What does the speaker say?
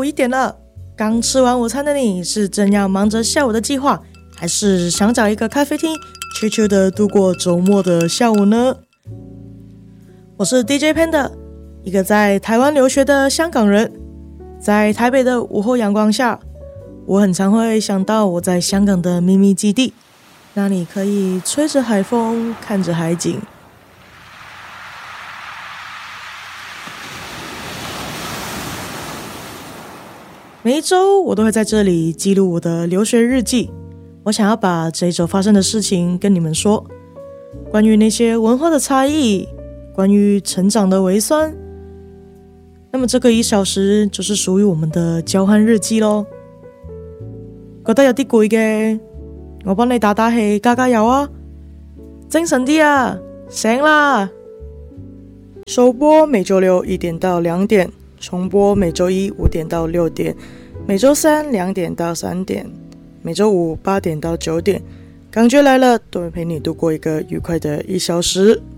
午1点了，刚吃完午餐的你是正要忙着下午的计划，还是想找一个咖啡厅悄悄的度过周末的下午呢？我是 DJ Panda， 一个在台湾留学的香港人。在台北的午后阳光下，我很常会想到我在香港的秘密基地，那里可以吹着海风，看着海景。每一周我都会在这里记录我的留学日记，我想要把这一周发生的事情跟你们说，关于那些文化的差异，关于成长的微酸。那么这个1小时就是属于我们的交换日記咯。覺得有啲攰嘅，我幫你打打氣，加加油啊！精神啲啊，醒啦！首播每周6 1點到2點，重播每周1 5點到6點，每周3 2點到3點，每周5 8點到9點。感覺來了，都會陪你度過一個愉快的1小時。